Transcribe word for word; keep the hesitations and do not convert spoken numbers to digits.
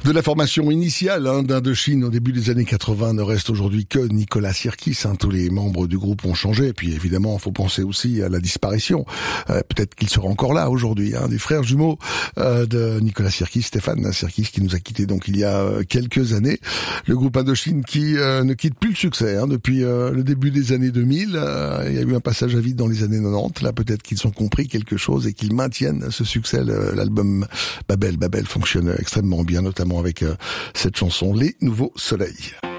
De la formation initiale hein, d'Indochine au début des années quatre-vingts ne reste aujourd'hui que Nicolas Sirkis. Hein, tous les membres du groupe ont changé. Et puis évidemment, il faut penser aussi à la disparition. Euh, peut-être qu'il sera encore là aujourd'hui. Hein, des frères jumeaux euh, de Nicolas Sirkis, Stéphane Sirkis, qui nous a quittés donc il y a euh, quelques années. Le groupe Indochine qui euh, ne quitte plus le succès hein, depuis euh, le début des années deux mille. Euh, il y a eu un passage à vide dans les années quatre-vingt-dix. Là, peut-être qu'ils ont compris quelque chose et qu'ils maintiennent ce succès. Le, l'album Babel, Babel fonctionne extrêmement bien, notamment avec euh, cette chanson Les Nouveaux Soleils.